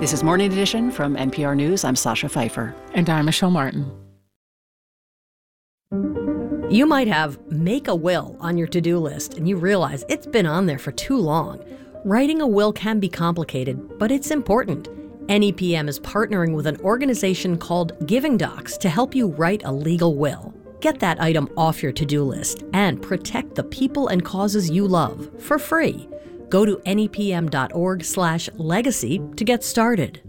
This is Morning Edition from NPR News. I'm Sasha Pfeiffer. And I'm Michelle Martin. You might have make a will on your to-do list and you realize it's been on there for too long. Writing a will can be complicated, but it's important. NEPM is partnering with an organization called Giving Docs to help you write a legal will. Get that item off your to-do list and protect the people and causes you love for free. Go to nepm.org/legacy to get started.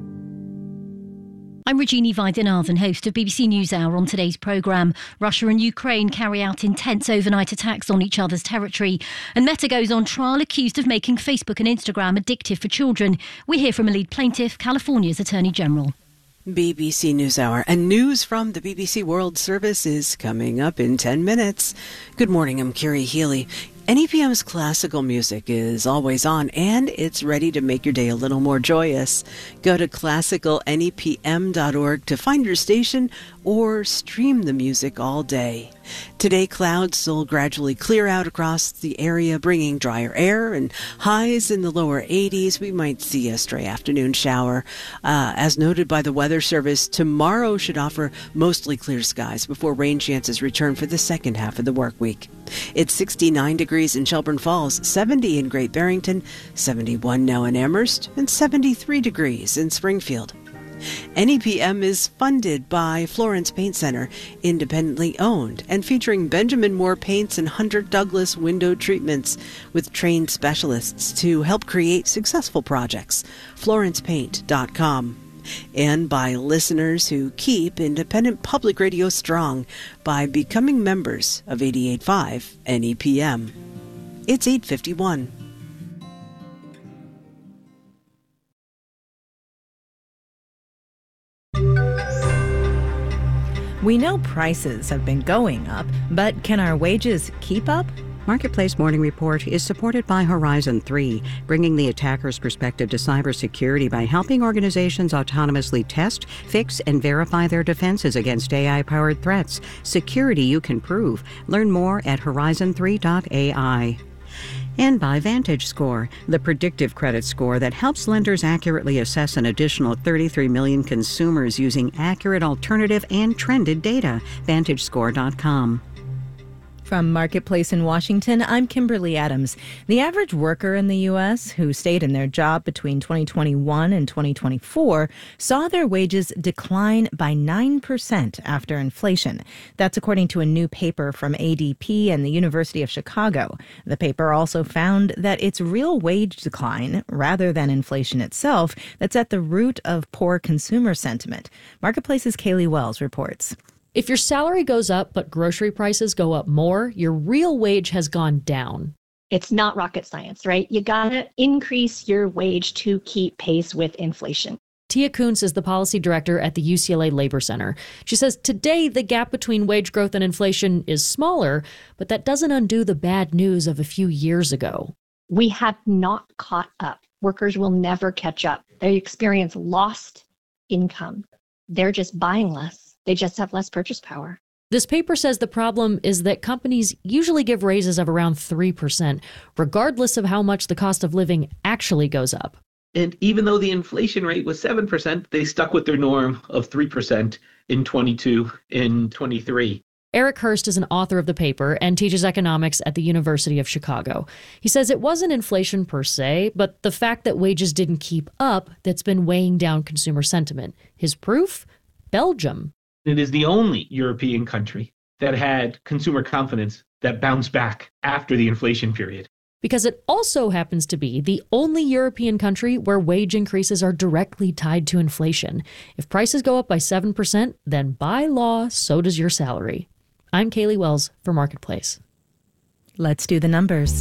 I'm Regina Vaidyanathan, host of BBC NewsHour. On today's programme, Russia and Ukraine carry out intense overnight attacks on each other's territory. And Meta goes on trial accused of making Facebook and Instagram addictive for children. We hear from a lead plaintiff, California's Attorney General. BBC NewsHour and news from the BBC World Service is coming up in 10 minutes. Good morning, I'm Carrie Healy. NEPM's classical music is always on, and it's ready to make your day a little more joyous. Go to classicalnepm.org to find your station or stream the music all day. Today, clouds will gradually clear out across the area, bringing drier air and highs in the lower 80s. We might see a stray afternoon shower. As noted by the Weather Service, tomorrow should offer mostly clear skies before rain chances return for the second half of the work week. It's 69 degrees in Shelburne Falls, 70 in Great Barrington, 71 now in Amherst, and 73 degrees in Springfield. NEPM is funded by Florence Paint Center, independently owned, and featuring Benjamin Moore paints and Hunter Douglas window treatments with trained specialists to help create successful projects. FlorencePaint.com. And by listeners who keep independent public radio strong by becoming members of 88.5 NEPM. It's 8:51. We know prices have been going up, but can our wages keep up? Marketplace Morning Report is supported by Horizon 3, bringing the attacker's perspective to cybersecurity by helping organizations autonomously test, fix, and verify their defenses against AI-powered threats. Security you can prove. Learn more at horizon3.ai. And by VantageScore, the predictive credit score that helps lenders accurately assess an additional 33 million consumers using accurate alternative and trended data. VantageScore.com. From Marketplace in Washington, I'm Kimberly Adams. The average worker in the U.S. who stayed in their job between 2021 and 2024 saw their wages decline by 9% after inflation. That's according to a new paper from ADP and the University of Chicago. The paper also found that it's real wage decline, rather than inflation itself, that's at the root of poor consumer sentiment. Marketplace's Kaylee Wells reports. If your salary goes up but grocery prices go up more, your real wage has gone down. It's not rocket science, right? You gotta increase your wage to keep pace with inflation. Tia Kuntz is the policy director at the UCLA Labor Center. She says today the gap between wage growth and inflation is smaller, but that doesn't undo the bad news of a few years ago. We have not caught up. Workers will never catch up. They experience lost income. They're just buying less. They just have less purchase power. This paper says the problem is that companies usually give raises of around 3%, regardless of how much the cost of living actually goes up. And even though the inflation rate was 7%, they stuck with their norm of 3% in 22 and 23. Eric Hurst is an author of the paper and teaches economics at the University of Chicago. He says it wasn't inflation per se, but the fact that wages didn't keep up that's been weighing down consumer sentiment. His proof? Belgium. It is the only European country that had consumer confidence that bounced back after the inflation period. Because it also happens to be the only European country where wage increases are directly tied to inflation. If prices go up by 7%, then by law, so does your salary. I'm Kaylee Wells for Marketplace. Let's do the numbers.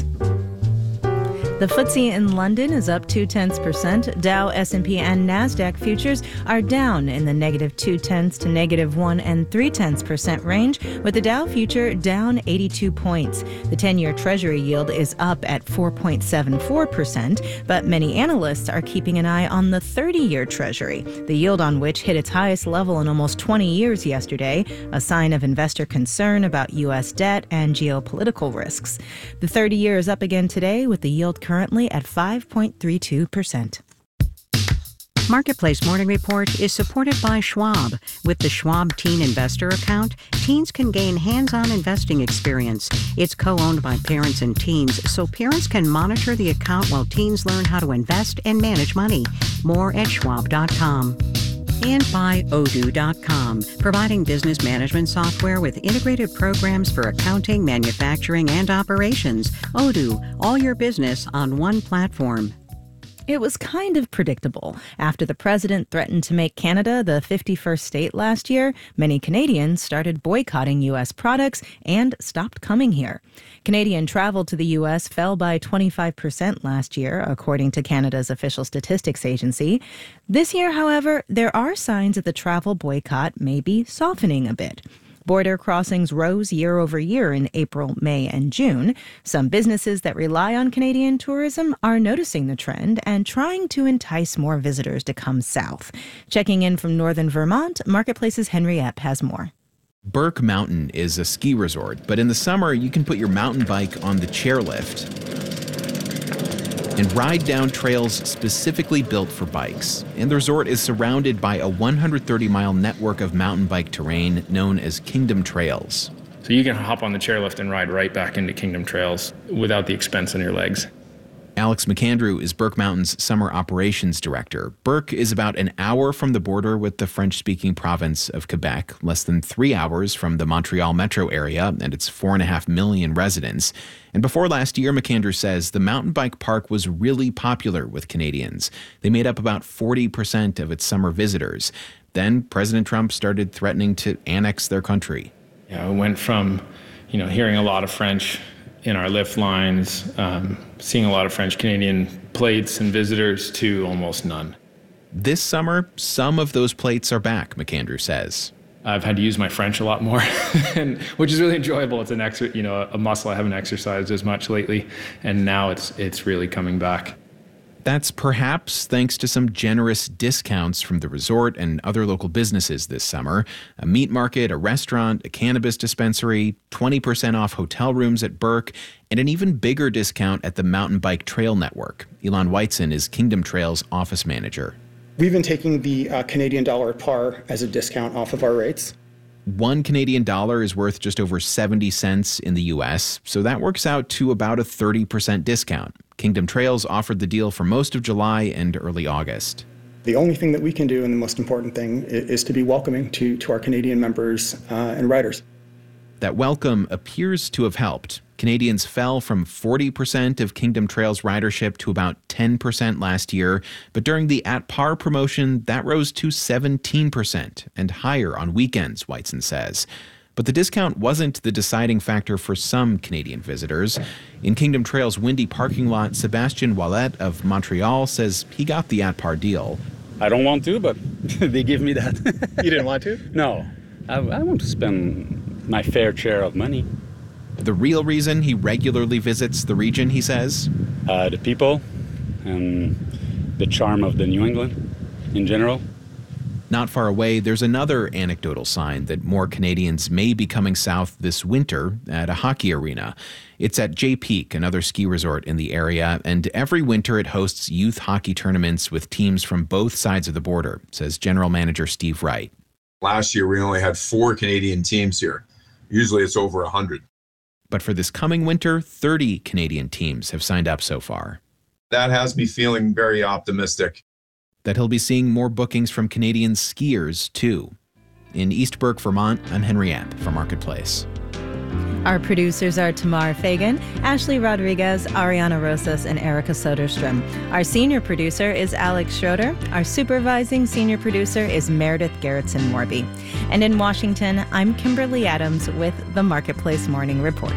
The FTSE in London is up 0.2%. Dow, S&P, and NASDAQ futures are down in the -0.2% to -1 3/10% range, with the Dow future down 82 points. The 10-year Treasury yield is up at 4.74%, but many analysts are keeping an eye on the 30-year Treasury, the yield on which hit its highest level in almost 20 years yesterday, a sign of investor concern about U.S. debt and geopolitical risks. The 30-year is up again today, with the yield currently at 5.32%. Marketplace Morning Report is supported by Schwab. With the Schwab Teen Investor account, teens can gain hands-on investing experience. It's co-owned by parents and teens, so parents can monitor the account while teens learn how to invest and manage money. More at schwab.com. And by Odoo.com, providing business management software with integrated programs for accounting, manufacturing, and operations. Odoo, all your business on one platform. It was kind of predictable. After the president threatened to make Canada the 51st state last year, many Canadians started boycotting U.S. products and stopped coming here. Canadian travel to the U.S. fell by 25% last year, according to Canada's official statistics agency. This year, however, there are signs that the travel boycott may be softening a bit. Border crossings rose year over year in April, May, and June. Some businesses that rely on Canadian tourism are noticing the trend and trying to entice more visitors to come south. Checking in from northern Vermont, Marketplace's Henry Epp has more. Burke Mountain is a ski resort, but in the summer you can put your mountain bike on the chairlift and ride down trails specifically built for bikes. And the resort is surrounded by a 130-mile network of mountain bike terrain known as Kingdom Trails. So you can hop on the chairlift and ride right back into Kingdom Trails without the expense on your legs. Alex McAndrew is Burke Mountain's summer operations director. Burke is about an hour from the border with the French-speaking province of Quebec, less than 3 hours from the Montreal metro area and its 4.5 million residents. And before last year, McAndrew says the mountain bike park was really popular with Canadians. They made up about 40% of its summer visitors. Then President Trump started threatening to annex their country. Yeah, it went from, hearing a lot of French in our lift lines, seeing a lot of French-Canadian plates and visitors to almost none. This summer, some of those plates are back, McAndrew says. I've had to use my French a lot more, which is really enjoyable. It's a muscle I haven't exercised as much lately, and now it's really coming back. That's perhaps thanks to some generous discounts from the resort and other local businesses this summer. A meat market, a restaurant, a cannabis dispensary, 20% off hotel rooms at Burke, and an even bigger discount at the Mountain Bike Trail Network. Elon Whiteson is Kingdom Trails office manager. We've been taking the Canadian dollar at par as a discount off of our rates. $1 Canadian is worth just over 70 cents in the U.S., so that works out to about a 30% discount. Kingdom Trails offered the deal for most of July and early August. The only thing that we can do, and the most important thing, is to be welcoming to our Canadian members and riders. That welcome appears to have helped. Canadians fell from 40% of Kingdom Trails ridership to about 10% last year, but during the At Par promotion, that rose to 17% and higher on weekends, Whiteson says. But the discount wasn't the deciding factor for some Canadian visitors. In Kingdom Trails' windy parking lot, Sebastian Wallet of Montreal says he got the At Par deal. I don't want to, but they give me that. You didn't want to? No. I want to spend my fair share of money. The real reason he regularly visits the region, he says? The people and the charm of the New England in general. Not far away, there's another anecdotal sign that more Canadians may be coming south this winter at a hockey arena. It's at Jay Peak, another ski resort in the area, and every winter it hosts youth hockey tournaments with teams from both sides of the border, says General Manager Steve Wright. Last year, we only had 4 Canadian teams here. Usually it's over 100. But for this coming winter, 30 Canadian teams have signed up so far. That has me feeling very optimistic. That he'll be seeing more bookings from Canadian skiers, too. In East Burke, Vermont, I'm Henry Epp for Marketplace. Our producers are Tamar Fagan, Ashley Rodriguez, Ariana Rosas, and Erica Soderstrom. Our senior producer is Alex Schroeder. Our supervising senior producer is Meredith Gerritsen-Morby. And in Washington, I'm Kimberly Adams with the Marketplace Morning Report.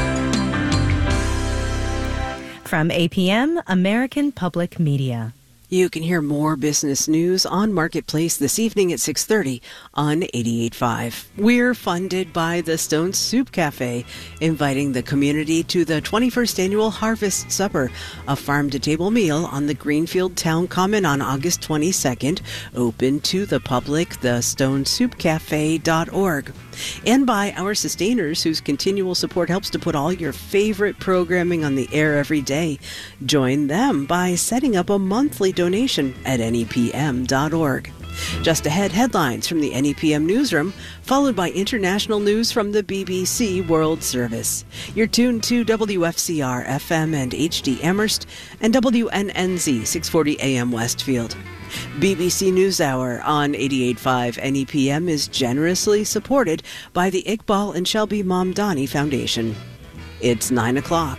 From APM, American Public Media. You can hear more business news on Marketplace this evening at 6:30 on 88.5. We're funded by the Stone Soup Cafe, inviting the community to the 21st Annual Harvest Supper, a farm-to-table meal on the Greenfield Town Common on August 22nd, open to the public, thestonesoupcafe.org. And by our sustainers, whose continual support helps to put all your favorite programming on the air every day. Join them by setting up a monthly donation at nepm.org. Just ahead, headlines from the NEPM newsroom, followed by international news from the BBC World Service. You're tuned to WFCR FM and HD Amherst and WNNZ 640 AM Westfield. BBC NewsHour on 88.5 NEPM is generously supported by the Iqbal and Shelby Mamdani Foundation. It's 9 o'clock.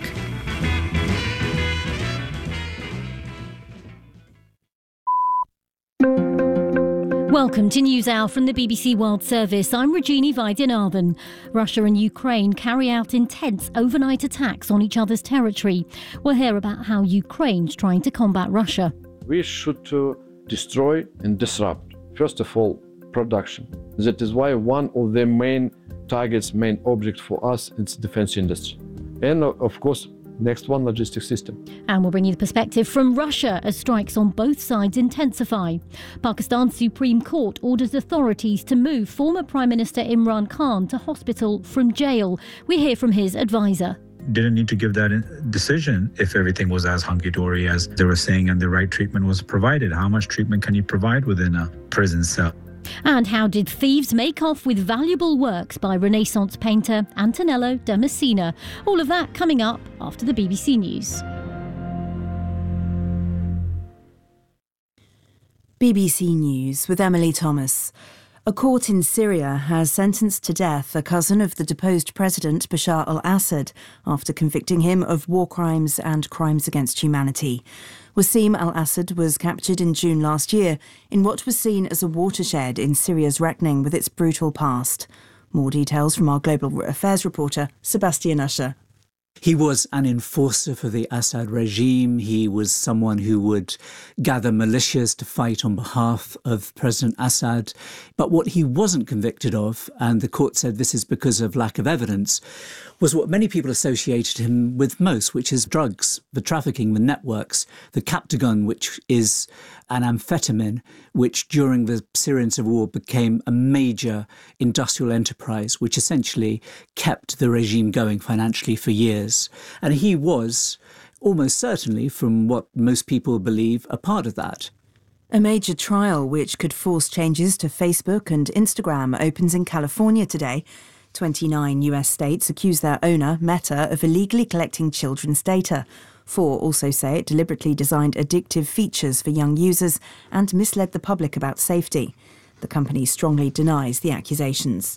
Welcome to NewsHour from the BBC World Service. I'm Regina Vaidyanathan. Russia and Ukraine carry out intense overnight attacks on each other's territory. We'll hear about how Ukraine's trying to combat Russia. We should destroy and disrupt, first of all, production. That is why one of the main targets, main object for us, is defense industry. And of course, next one, logistics system. And we'll bring you the perspective from Russia as strikes on both sides intensify. Pakistan's Supreme Court orders authorities to move former Prime Minister Imran Khan to hospital from jail. We hear from his advisor. Didn't need to give that decision if everything was as hunky-dory as they were saying and the right treatment was provided. How much treatment can you provide within a prison cell? And how did thieves make off with valuable works by Renaissance painter Antonello da Messina? All of that coming up after the BBC News. BBC News with Emily Thomas. A court in Syria has sentenced to death a cousin of the deposed president Bashar al-Assad after convicting him of war crimes and crimes against humanity. Wasim al-Assad was captured in June last year in what was seen as a watershed in Syria's reckoning with its brutal past. More details from our Global Affairs reporter, Sebastian Usher. He was an enforcer for the Assad regime. He was someone who would gather militias to fight on behalf of President Assad. But what he wasn't convicted of, and the court said this is because of lack of evidence, was what many people associated him with most, which is drugs, the trafficking, the networks, the Captagon, which is an amphetamine, which during the Syrian civil war became a major industrial enterprise, which essentially kept the regime going financially for years. And he was almost certainly, from what most people believe, a part of that. A major trial which could force changes to Facebook and Instagram opens in California today. 29 US states accuse their owner, Meta, of illegally collecting children's data. 4 also say it deliberately designed addictive features for young users and misled the public about safety. The company strongly denies the accusations.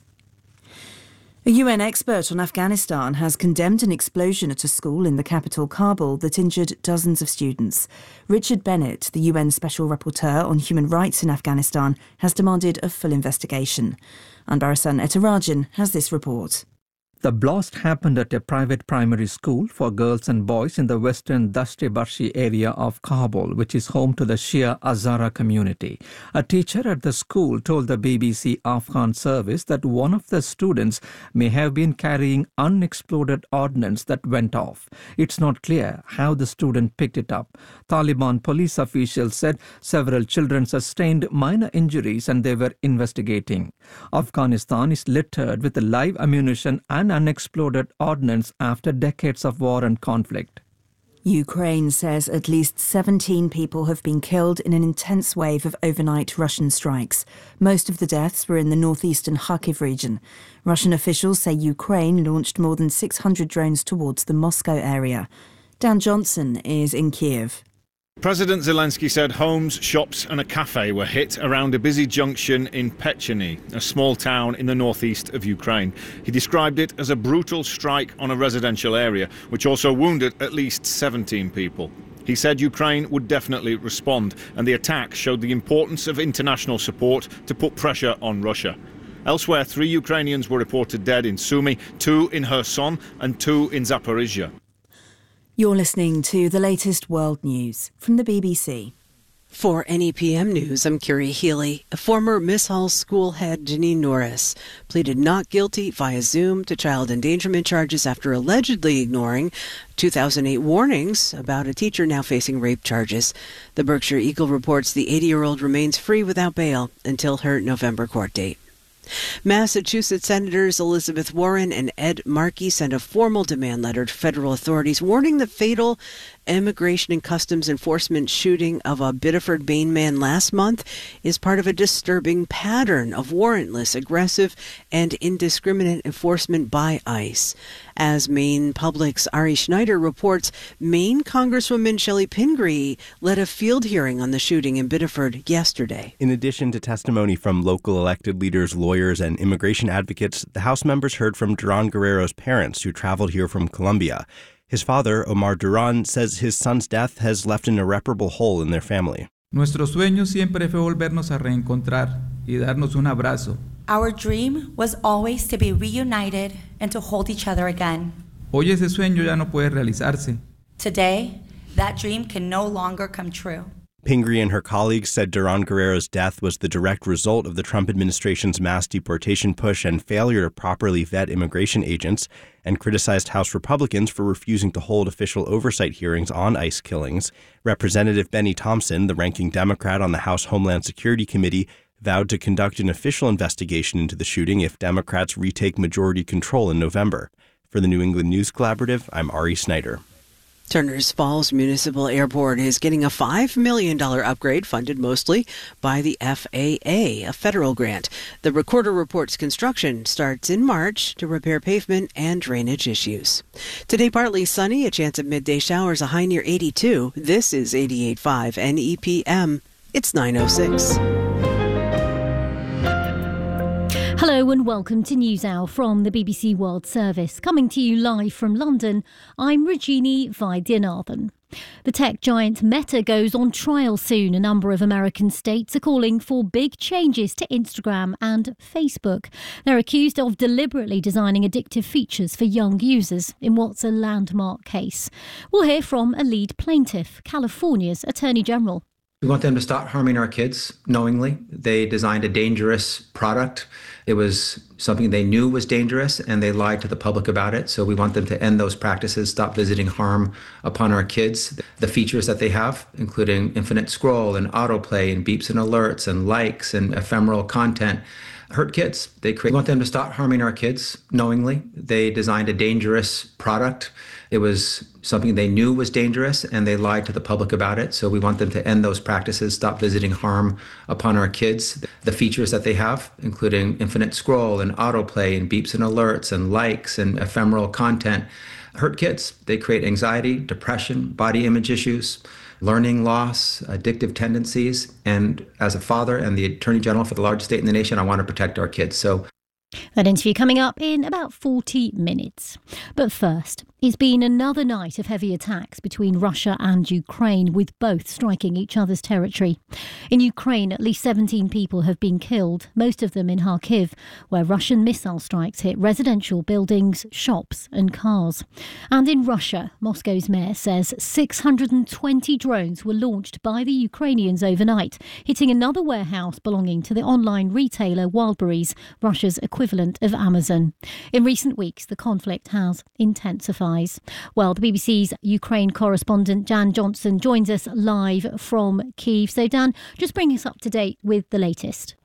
A UN expert on Afghanistan has condemned an explosion at a school in the capital Kabul that injured dozens of students. Richard Bennett, the UN Special Rapporteur on Human Rights in Afghanistan, has demanded a full investigation. Anbarasan Etarajan has this report. The blast happened at a private primary school for girls and boys in the western Dasht-e-Barshi area of Kabul, which is home to the Shia Hazara community. A teacher at the school told the BBC Afghan service that one of the students may have been carrying unexploded ordnance that went off. It's not clear how the student picked it up. Taliban police officials said several children sustained minor injuries and they were investigating. Afghanistan is littered with live ammunition and unexploded ordnance after decades of war and conflict. Ukraine says at least 17 people have been killed in an intense wave of overnight Russian strikes. Most of the deaths were in the northeastern Kharkiv region. Russian officials say Ukraine launched more than 600 drones towards the Moscow area. Dan Johnson is in Kiev. President Zelensky said homes, shops and a cafe were hit around a busy junction in Pecheny, a small town in the northeast of Ukraine. He described it as a brutal strike on a residential area, which also wounded at least 17 people. He said Ukraine would definitely respond, and the attack showed the importance of international support to put pressure on Russia. Elsewhere, 3 Ukrainians were reported dead in Sumy, 2 in Kherson and 2 in Zaporizhia. You're listening to the latest world news from the BBC. For NEPM News, I'm Curie Healy. Former Miss Hall school head Janine Norris pleaded not guilty via Zoom to child endangerment charges after allegedly ignoring 2008 warnings about a teacher now facing rape charges. The Berkshire Eagle reports the 80-year-old remains free without bail until her November court date. Massachusetts Senators Elizabeth Warren and Ed Markey sent a formal demand letter to federal authorities warning the fatal Immigration and Customs Enforcement shooting of a Biddeford, Maine man last month is part of a disturbing pattern of warrantless, aggressive, and indiscriminate enforcement by ICE. As Maine Public's Ari Schneider reports, Maine Congresswoman Shelley Pingree led a field hearing on the shooting in Biddeford yesterday. In addition to testimony from local elected leaders, lawyers, and immigration advocates, the House members heard from Duran Guerrero's parents who traveled here from Colombia. His father, Omar Duran, says his son's death has left an irreparable hole in their family. Nuestro sueño siempre fue volvernos a reencontrar y darnos un abrazo. Our dream was always to be reunited and to hold each other again. Hoy ese sueño ya no puede realizarse. Today, that dream can no longer come true. Pingree and her colleagues said Duran Guerrero's death was the direct result of the Trump administration's mass deportation push and failure to properly vet immigration agents, and criticized House Republicans for refusing to hold official oversight hearings on ICE killings. Representative Benny Thompson, the ranking Democrat on the House Homeland Security Committee, vowed to conduct an official investigation into the shooting if Democrats retake majority control in November. For the New England News Collaborative, I'm Ari Snyder. Turners Falls Municipal Airport is getting a $5 million upgrade funded mostly by the FAA, a federal grant. The Recorder reports construction starts in March to repair pavement and drainage issues. Today, partly sunny, a chance of midday showers, a high near 82. This is 88.5 NEPM. It's 9:06. Hello and welcome to NewsHour from the BBC World Service. Coming to you live from London, I'm Rajini Vaidyanathan. The tech giant Meta goes on trial soon. A number of American states are calling for big changes to Instagram and Facebook. They're accused of deliberately designing addictive features for young users in what's a landmark case. We'll hear from a lead plaintiff, California's Attorney General. We want them to stop harming our kids knowingly. They designed a dangerous product. It was something they knew was dangerous, and they lied to the public about it. So we want them to end those practices, stop visiting harm upon our kids. The features that they have, including infinite scroll and autoplay and beeps and alerts and likes and ephemeral content, hurt kids. We want them to stop harming our kids knowingly. They designed a dangerous product. It was something they knew was dangerous, and they lied to the public about it. So we want them to end those practices, stop visiting harm upon our kids. The features that they have, including infinite scroll and autoplay and beeps and alerts and likes and ephemeral content, hurt kids. They create anxiety, depression, body image issues, learning loss, addictive tendencies. And as a father and the Attorney General for the largest state in the nation, I want to protect our kids. So that interview coming up in about 40 minutes. But first, it's been another night of heavy attacks between Russia and Ukraine, with both striking each other's territory. In Ukraine, at least 17 people have been killed, most of them in Kharkiv, where Russian missile strikes hit residential buildings, shops and cars. And in Russia, Moscow's mayor says 620 drones were launched by the Ukrainians overnight, hitting another warehouse belonging to the online retailer Wildberries, Russia's equivalent of Amazon. In recent weeks, the conflict has intensified. Well, the BBC's Ukraine correspondent Dan Johnson joins us live from Kyiv. So Dan, just bring us up to date with the latest.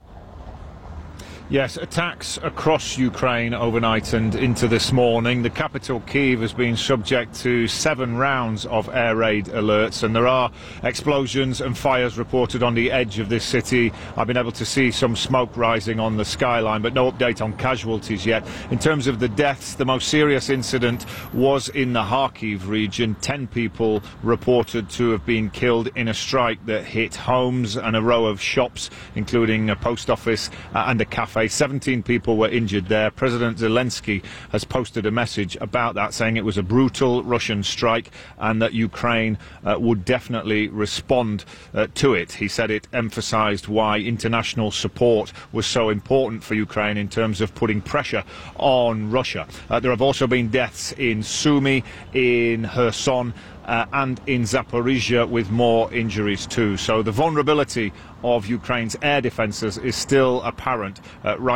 Yes, attacks across Ukraine overnight and into this morning. The capital, Kyiv, has been subject to 7 rounds of air raid alerts, and there are explosions and fires reported on the edge of this city. I've been able to see some smoke rising on the skyline, but no update on casualties yet. In terms of the deaths, the most serious incident was in the Kharkiv region. 10 people reported to have been killed in a strike that hit homes and a row of shops, including a post office and a cafe. 17 people were injured there. President Zelensky has posted a message about that, saying it was a brutal Russian strike and that Ukraine would definitely respond to it. He said it emphasized why international support was so important for Ukraine in terms of putting pressure on Russia. There have also been deaths in Sumy, in Kherson and in Zaporizhia, with more injuries too. So the vulnerability of Ukraine's air defences is still apparent right